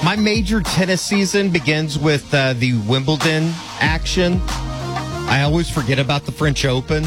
My major tennis season begins with the Wimbledon action. I always forget about the French Open.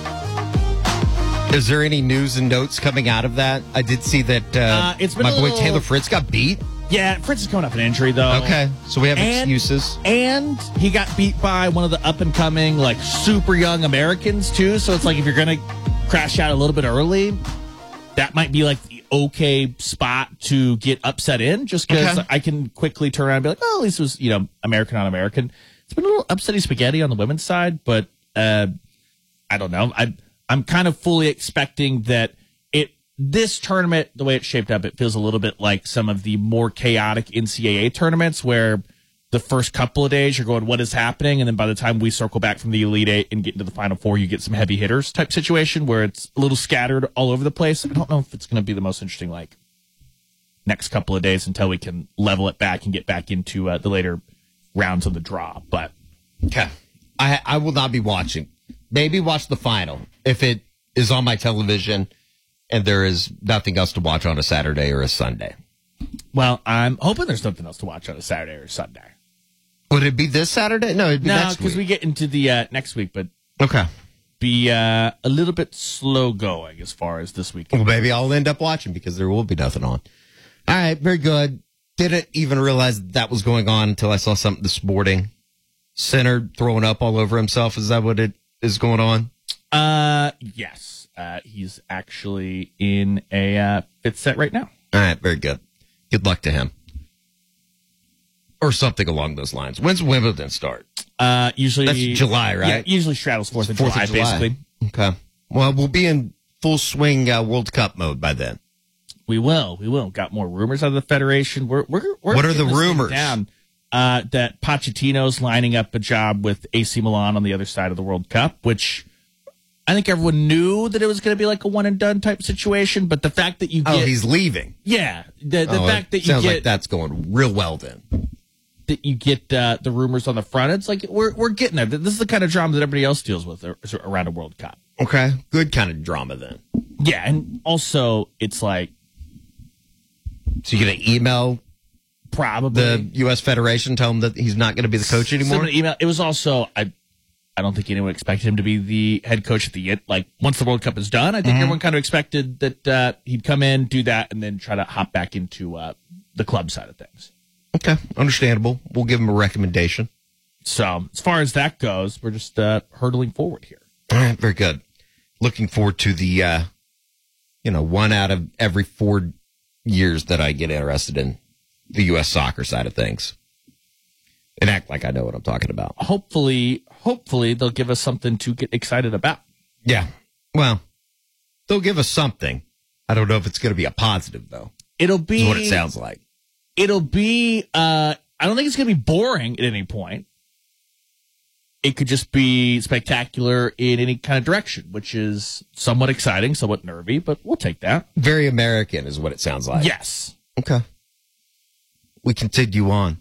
Is there any news and notes coming out of that? I did see that it's been my boy little... Taylor Fritz got beat. Yeah, Fritz is coming off an injury, though. Okay, so we have excuses. And he got beat by one of the up-and-coming, super young Americans, too. So it's like if you're going to crash out a little bit early, that might be the okay spot to get upset in, just because I can quickly turn around and be like, at least it was, American on American. It's been a little upsetty spaghetti on the women's side, but I don't know. I'm kind of fully expecting that this tournament, the way it's shaped up, it feels a little bit like some of the more chaotic NCAA tournaments where the first couple of days you're going, what is happening? And then by the time we circle back from the Elite Eight and get into the Final Four, you get some heavy hitters type situation where it's a little scattered all over the place. I don't know if it's going to be the most interesting, next couple of days until we can level it back and get back into the later rounds of the draw. But okay, I will not be watching. Maybe watch the final if it is on my television and there is nothing else to watch on a Saturday or a Sunday. Well, I'm hoping there's something else to watch on a Saturday or Sunday. Would it be this Saturday? No, it'd be next week. No, because we get into the next week, but okay, be a little bit slow going as far as this week. Well, maybe I'll end up watching because there will be nothing on. All right, very good. Didn't even realize that was going on until I saw something this morning. Center throwing up all over himself. Is that what it is going on? Yes. He's actually in a fit set right now. All right, very good. Good luck to him. Or something along those lines. When's Wimbledon start? Usually that's July, right? Yeah, usually straddles 4th of July, basically. Okay. Well, we'll be in full swing World Cup mode by then. We will. Got more rumors out of the Federation. We're what are the rumors? Down, that Pochettino's lining up a job with AC Milan on the other side of the World Cup, which I think everyone knew that it was going to be like a one and done type situation. But the fact that you get, he's leaving. Yeah, the fact that you sounds get, like that's going real well then. That you get the rumors on the front. It's like we're getting there. This is the kind of drama that everybody else deals with around a World Cup. Okay, good kind of drama then. Yeah, and also it's like, so you're going to email probably the U.S. Federation, tell him that he's not going to be the coach anymore? Someone email. It was also, I don't think anyone expected him to be the head coach at the end. Once the World Cup is done, I think everyone kind of expected that he'd come in, do that, and then try to hop back into the club side of things. Okay, understandable. We'll give him a recommendation. So as far as that goes, we're just hurtling forward here. All right, very good. Looking forward to the, one out of every 4 years that I get interested in the U.S. soccer side of things and act like I know what I'm talking about. Hopefully they'll give us something to get excited about. Yeah. Well, they'll give us something. I don't know if it's going to be a positive, though. It'll be what it sounds like. It'll be, I don't think it's going to be boring at any point. It could just be spectacular in any kind of direction, which is somewhat exciting, somewhat nervy, but we'll take that. Very American is what it sounds like. Yes. Okay. We continue on.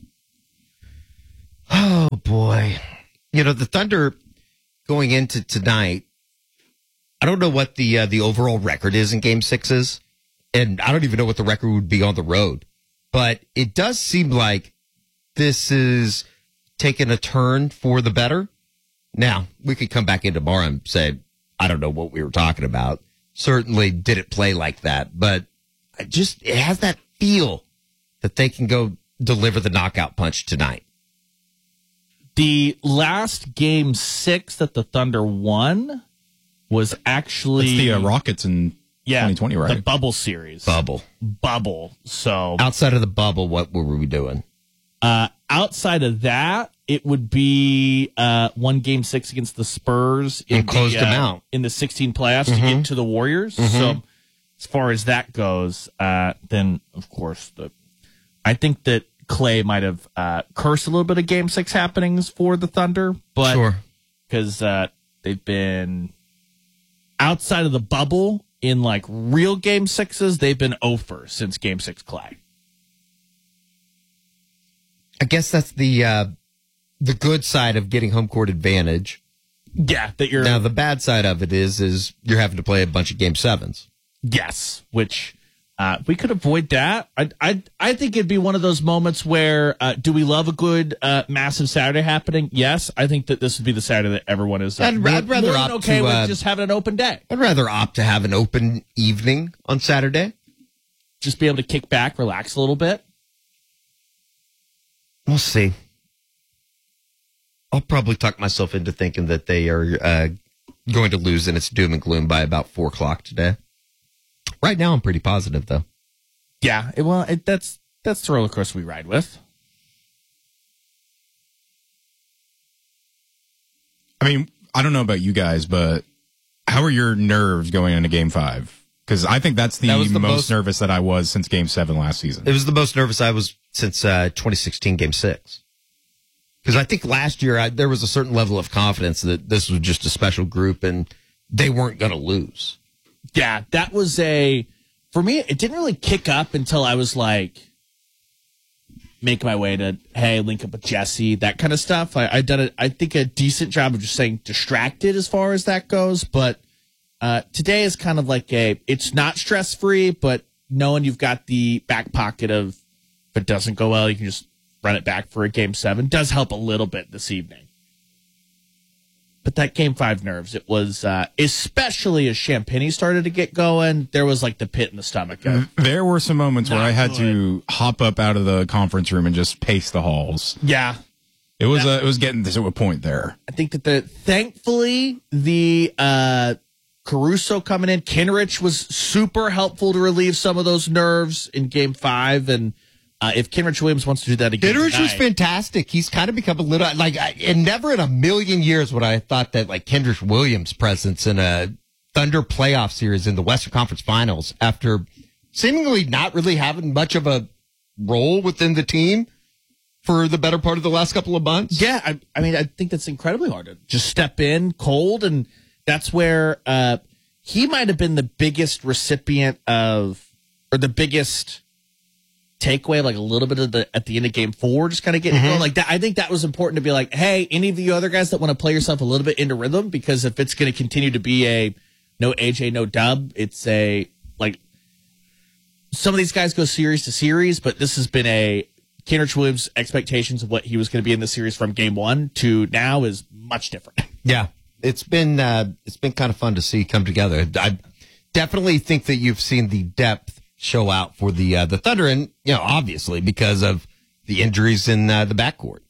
Oh, boy. The Thunder going into tonight, I don't know what the overall record is in Game 6s, and I don't even know what the record would be on the road. But it does seem like this is taking a turn for the better. Now, we could come back in tomorrow and say, I don't know what we were talking about. Certainly didn't play like that, but it has that feel that they can go deliver the knockout punch tonight. The last Game 6 that the Thunder won was actually... That's the Rockets in 2020, right? The bubble series. Bubble. So outside of the bubble, what were we doing? Outside of that, it would be one Game 6 against the Spurs and closed them out in the 16 playoffs to get to the Warriors. So as far as that goes, then of course I think that Clay might have cursed a little bit of Game 6 happenings for the Thunder, but sure, because they've been outside of the bubble in real Game 6s, they've been 0 since Game 6 Clay. I guess that's the good side of getting home court advantage. Yeah, that you're now. The bad side of it is you're having to play a bunch of Game 7s. Yes, which We could avoid that. I think it'd be one of those moments where do we love a good massive Saturday happening? Yes, I think that this would be the Saturday that everyone is. I'd rather opt okay to, with just having an open day. I'd rather opt to have an open evening on Saturday. Just be able to kick back, relax a little bit. We'll see. I'll probably talk myself into thinking that they are going to lose and it's doom and gloom by about 4 o'clock today. Right now, I'm pretty positive, though. Yeah, that's the roller coaster we ride with. I mean, I don't know about you guys, but how are your nerves going into Game 5? Because I think that's the most nervous that I was since Game 7 last season. It was the most nervous I was since 2016 Game 6. Because I think last year there was a certain level of confidence that this was just a special group and they weren't going to lose. Yeah, that was for me, it didn't really kick up until I was like, making my way to, hey, link up with Jesse, that kind of stuff. I done I think a decent job of just saying distracted as far as that goes. But today is kind of like it's not stress-free, but knowing you've got the back pocket of, if it doesn't go well, you can just run it back for a Game 7 does help a little bit this evening. But that Game 5 nerves, it was, especially as Champagny started to get going, there was like the pit in the stomach. There were some moments where I had to hop up out of the conference room and just pace the halls. Yeah. It was getting to a point there. I think that thankfully the Caruso coming in, Kinrich was super helpful to relieve some of those nerves in Game 5, and if Kenrich Williams wants to do that again, Kenrich was fantastic. He's kind of become a little and never in a million years would I have thought that like Kenrich Williams' presence in a Thunder playoff series in the Western Conference Finals after seemingly not really having much of a role within the team for the better part of the last couple of months. Yeah, I mean, I think that's incredibly hard to just step in cold, and that's where he might have been the biggest recipient of, or the biggest takeaway, like a little bit of at the end of Game 4, just kind of getting going like that. I think that was important to be like, hey, any of you other guys that want to play yourself a little bit into rhythm, because if it's going to continue to be a no AJ, no Dub, it's like some of these guys go series to series, but this has been Kenrich Williams' expectations of what he was going to be in the series from Game 1 to now is much different. Yeah, it's been kind of fun to see come together. I definitely think that you've seen the depth show out for the Thunder, and obviously because of the injuries in the backcourt.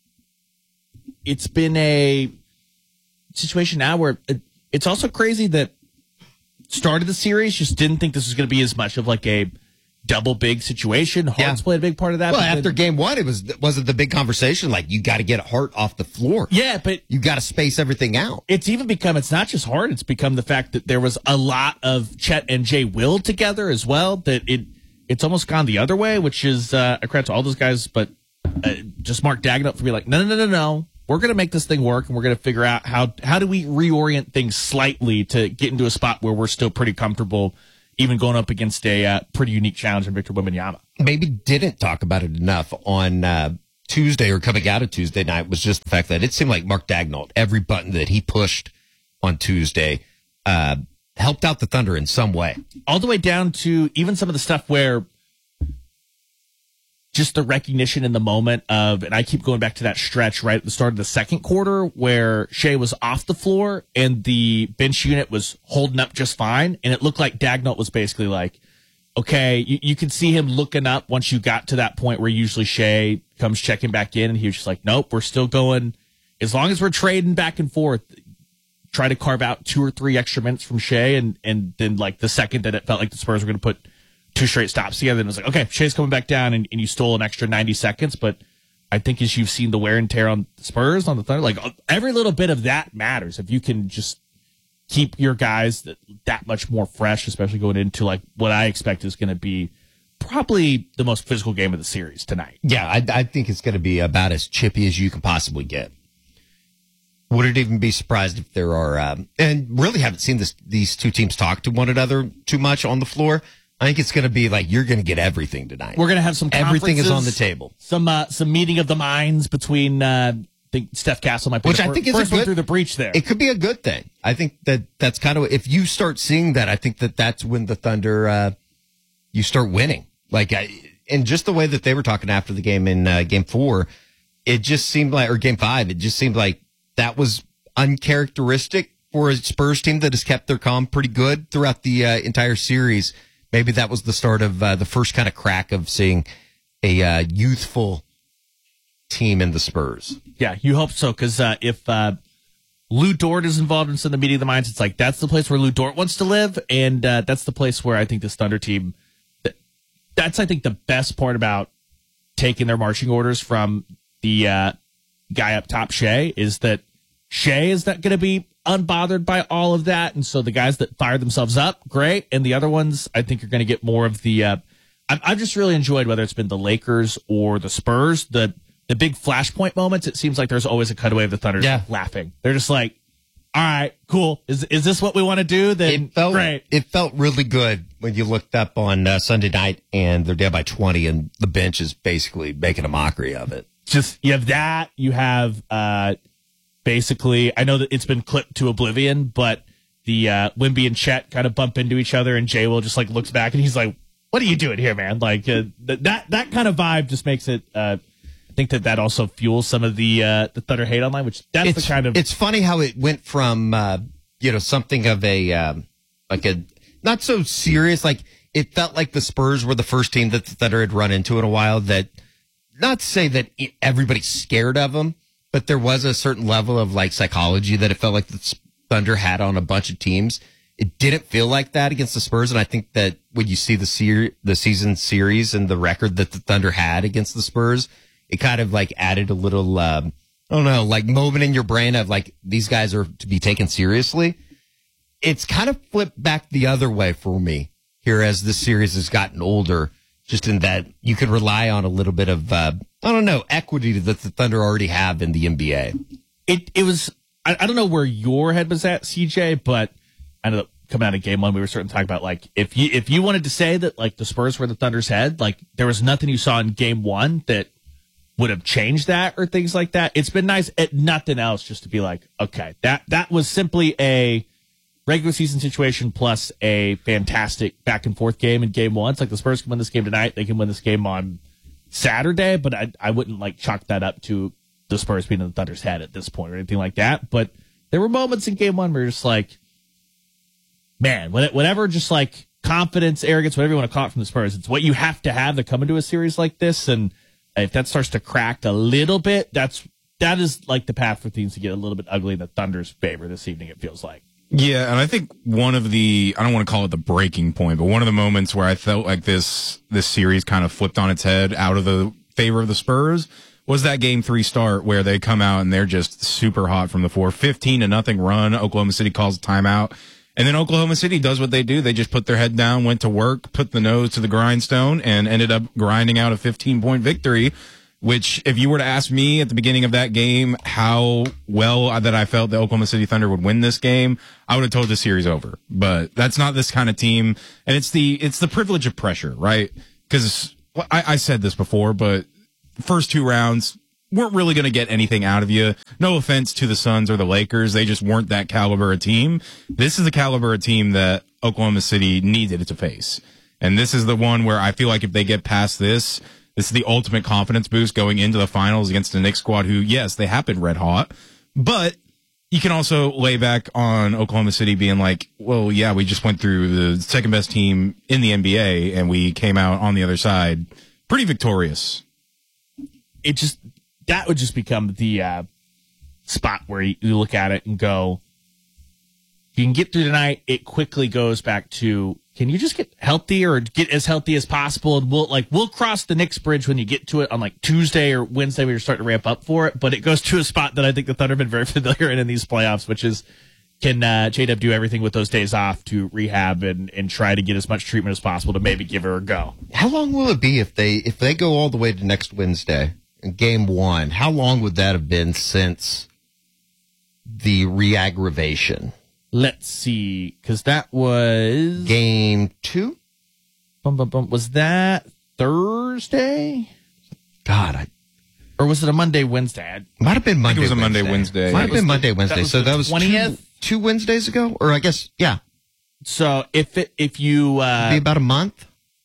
It's been a situation now where it's also crazy that started the series, just didn't think this was going to be as much of like a double big situation. Hart's played a big part of that. Well, after Game 1, wasn't the big conversation like you got to get Hart off the floor. Yeah, but you got to space everything out. It's even become, it's not just Hart, it's become the fact that there was a lot of Chet and Jay Will together as well, that it's almost gone the other way, which is a credit to all those guys, but just Mark Dagnall for being like, no. We're going to make this thing work, and we're going to figure out how do we reorient things slightly to get into a spot where we're still pretty comfortable, even going up against a pretty unique challenge in Victor Wembanyama. Maybe didn't talk about it enough on Tuesday or coming out of Tuesday night was just the fact that it seemed like Mark Dagnall, every button that he pushed on Tuesday, helped out the Thunder in some way. All the way down to even some of the stuff where just the recognition in the moment of, and I keep going back to that stretch right at the start of the second quarter where Shea was off the floor and the bench unit was holding up just fine. And it looked like Dagnall was basically like, okay, you can see him looking up once you got to that point where usually Shea comes checking back in, and he was just like, nope, we're still going. As long as we're trading back and forth, try to carve out 2 or 3 extra minutes from Shea. And then like the second that it felt like the Spurs were going to put 2 straight stops together, and it was like, okay, Shea's coming back down, and you stole an extra 90 seconds. But I think as you've seen the wear and tear on the Spurs, on the Thunder, like every little bit of that matters. If you can just keep your guys that much more fresh, especially going into like what I expect is going to be probably the most physical game of the series tonight. Yeah, I think it's going to be about as chippy as you can possibly get. Wouldn't even be surprised if there are, and really haven't seen these two teams talk to one another too much on the floor. I think it's going to be like you're going to get everything tonight. We're going to have some everything is on the table. Some meeting of the minds between I think Steph Castle might be which I think is first one through the breach there. It could be a good thing. I think that's kind of, if you start seeing that, I think that's when the Thunder you start winning. And just the way that they were talking after the game in game 4, it just seemed like, or game 5, it just seemed like that was uncharacteristic for a Spurs team that has kept their calm pretty good throughout the entire series. Maybe that was the start of the first kind of crack of seeing a youthful team in the Spurs. Yeah, you hope so, because if Lou Dort is involved in some of the meeting of the minds, it's like that's the place where Lou Dort wants to live, and that's the place where I think this Thunder team, that's, I think, the best part about taking their marching orders from the guy up top, Shea, is that Shea is not going to be unbothered by all of that. And so the guys that fire themselves up, great. And the other ones, I think, are going to get more of the I've just really enjoyed, whether it's been the Lakers or the Spurs, the big flashpoint moments. It seems like there's always a cutaway of the Thunder laughing. They're just like, all right, cool. Is this what we want to do? Then great. It felt really good when you looked up on Sunday night and they're down by 20 and the bench is basically making a mockery of it. Just, you have that. You have basically, I know that it's been clipped to oblivion, but the Wemby and Chet kind of bump into each other, and Jay Will just like looks back and he's like, "What are you doing here, man?" Like that kind of vibe just makes it. I think that also fuels some of the Thunder hate online, which the kind of. It's funny how it went from something of a like a not so serious, like it felt like the Spurs were the first team that the Thunder had run into in a while. That, not to say that everybody's scared of them, but there was a certain level of like psychology that it felt like the Thunder had on a bunch of teams. It didn't feel like that against the Spurs, and I think that when you see the season series and the record that the Thunder had against the Spurs, it kind of like added a little, I don't know, like moment in your brain of like, these guys are to be taken seriously. It's kind of flipped back the other way for me here as this series has gotten older, just in that you could rely on a little bit of, equity that the Thunder already have in the NBA. It was, I don't know where your head was at, CJ, but I know that coming out of game 1, we were starting to talk about, like, if you wanted to say that, like, the Spurs were the Thunder's head, like, there was nothing you saw in game 1 that would have changed that or things like that. It's been nice at nothing else just to be like, okay, that was simply a regular season situation plus a fantastic back and forth game in game 1. It's like the Spurs can win this game tonight. They can win this game on Saturday, but I wouldn't like chalk that up to the Spurs being in the Thunder's head at this point or anything like that. But there were moments in game 1 where you're just like, man, whatever, just like confidence, arrogance, whatever you want to call it from the Spurs, it's what you have to have to come into a series like this. And if that starts to crack a little bit, that is like the path for things to get a little bit ugly in the Thunder's favor this evening, it feels like. Yeah, and I think one of the, I don't want to call it the breaking point, but one of the moments where I felt like this series kind of flipped on its head out of the favor of the Spurs was that game 3 start where they come out and they're just super hot from the floor. 15-0 run. Oklahoma City calls a timeout. And then Oklahoma City does what they do. They just put their head down, went to work, put the nose to the grindstone, and ended up grinding out a 15-point victory, which if you were to ask me at the beginning of that game how well that I felt the Oklahoma City Thunder would win this game, I would have told the series over. But that's not this kind of team. And it's the privilege of pressure, right? Because I said this before, but the first 2 rounds weren't really going to get anything out of you. No offense to the Suns or the Lakers. They just weren't that caliber of team. This is the caliber of team that Oklahoma City needed to face. And this is the one where I feel like if they get past this is the ultimate confidence boost going into the finals against a Knicks squad who, yes, they have been red hot, but you can also lay back on Oklahoma City being like, well, yeah, we just went through the second best team in the NBA and we came out on the other side pretty victorious. That would just become the spot where you look at it and go, if you can get through tonight, it quickly goes back to, can you just get healthy or get as healthy as possible? And we'll cross the Knicks bridge when you get to it on like Tuesday or Wednesday when you're starting to ramp up for it. But it goes to a spot that I think the Thunder have been very familiar in these playoffs, which is, can J-Dub do everything with those days off to rehab and try to get as much treatment as possible to maybe give her a go? How long will it be if they go all the way to next Wednesday? In game 1, how long would that have been since the re-aggravation? Let's see, because that was... Game 2? Was that Thursday? God, or was it a Monday, Wednesday? Might have been Monday, it was a Wednesday. Monday, Wednesday. Might have been Monday, Wednesday. So that was 20th? two Wednesdays ago? Or I guess, yeah. So if you... be about a month?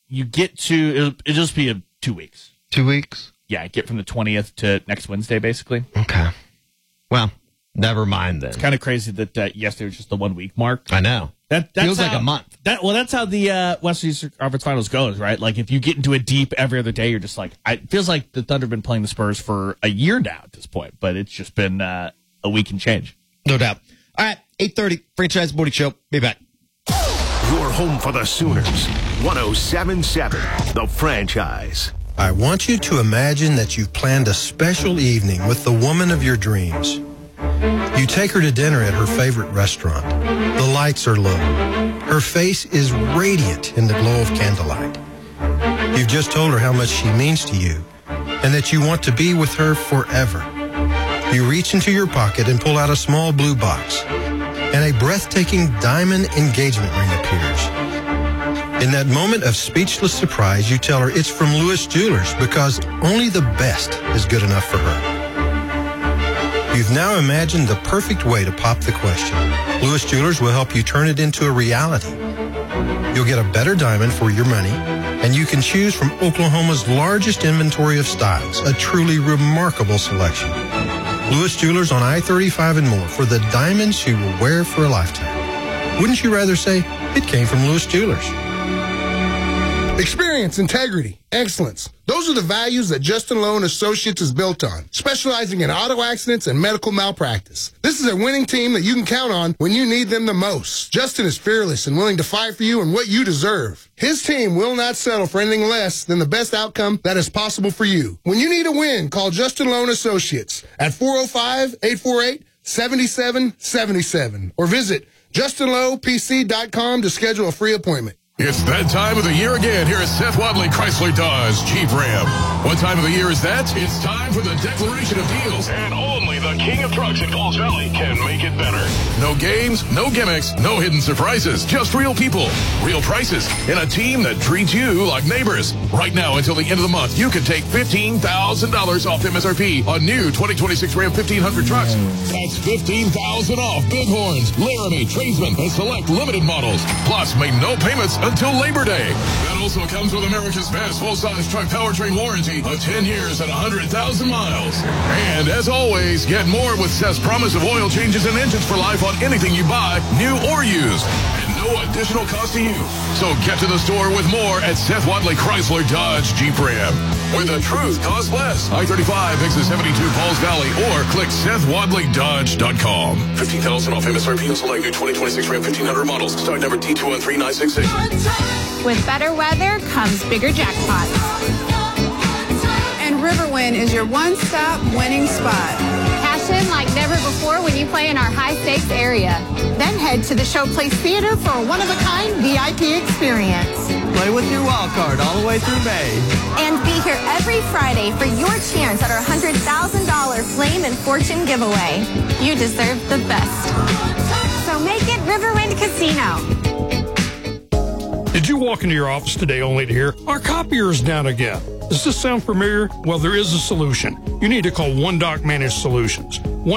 you get to, it'll just be 2 weeks. 2 weeks? Yeah, get from the 20th to next Wednesday, basically. Okay. Well, never mind then. It's kind of crazy that yesterday was just the 1 week mark. I know. That feels like a month. That's how the Western Eastern Conference Finals goes, right? Like, if you get into it deep every other day, you're just like, it feels like the Thunder have been playing the Spurs for a year now at this point, but it's just been a week and change. No doubt. All right, 8:30, Franchise Morning Show. Be back. Your home for the Sooners. 107.7, The Franchise. I want you to imagine that you've planned a special evening with the woman of your dreams. You take her to dinner at her favorite restaurant. The lights are low. Her face is radiant in the glow of candlelight. You've just told her how much she means to you and that you want to be with her forever. You reach into your pocket and pull out a small blue box, and a breathtaking diamond engagement ring appears. In that moment of speechless surprise, you tell her it's from Lewis Jewelers because only the best is good enough for her. You've now imagined the perfect way to pop the question. Lewis Jewelers will help you turn it into a reality. You'll get a better diamond for your money, and you can choose from Oklahoma's largest inventory of styles, a truly remarkable selection. Lewis Jewelers on I-35 and more for the diamonds you will wear for a lifetime. Wouldn't you rather say it came from Lewis Jewelers? Experience, integrity, excellence. Those are the values that Justin Lowe & Associates is built on, specializing in auto accidents and medical malpractice. This is a winning team that you can count on when you need them the most. Justin is fearless and willing to fight for you and what you deserve. His team will not settle for anything less than the best outcome that is possible for you. When you need a win, call Justin Lowe & Associates at 405-848-7777 or visit JustinLowePC.com to schedule a free appointment. It's that time of the year again here at Seth Wadley Chrysler Dodge Jeep Ram. What time of the year is that? It's time for the declaration of deals. And only the king of trucks in Falls Valley can make it better. No games, no gimmicks, no hidden surprises. Just real people, real prices, and a team that treats you like neighbors. Right now until the end of the month, you can take $15,000 off MSRP on new 2026 Ram 1500 trucks. That's $15,000 off Bighorns, Laramie, Tradesman, and select limited models. Plus, make no payments until Labor Day. That also comes with America's best full-size truck powertrain warranty of 10 years and 100,000 miles. And as always, get more with Seth's promise of oil changes and engines for life on anything you buy, new or used. And no additional cost to you. So get to the store with more at Seth Wadley Chrysler Dodge Jeep Ram, where the truth costs less. I-35 exit 72 Falls Valley, or click SethWadleyDodge.com. $15,000 off MSRP on select new 2026 Ram 1500 models. Stock number T213966. With better weather comes bigger jackpots. And Riverwind is your one-stop winning spot. Cash in like never before when you play in our high-stakes area. Then head to the Showplace Theater for a one-of-a-kind VIP experience. Play with your wild card all the way through May. And be here every Friday for your chance at our $100,000 Flame and Fortune giveaway. You deserve the best. So make it Riverwind Casino. Did you walk into your office today only to hear, our copier is down again? Does this sound familiar? Well, there is a solution. You need to call One Doc Managed Solutions.